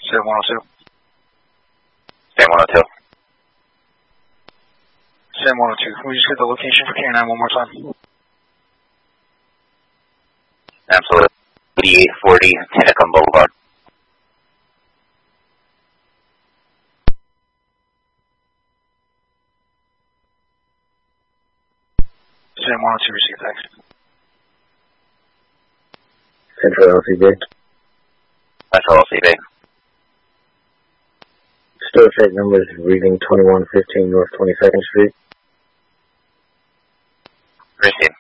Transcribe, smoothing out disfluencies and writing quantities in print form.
Sam 102. Sam 102. Sam 102. Will you just get the location for K9 one more time? Absolutely. 8840 Tennecum Boulevard. Sam 102, receive text. Central LCB. Central LCB. Store check number is reading 2115 North 22nd Street. Receive.